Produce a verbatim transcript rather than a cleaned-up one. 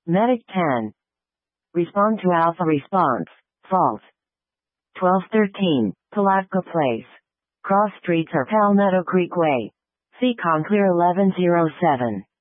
Medic ten. Respond to Alpha response. False. twelve thirteen, Palatka Place. Cross streets are Palmetto Creek Way. Seacon Clear eleven oh seven.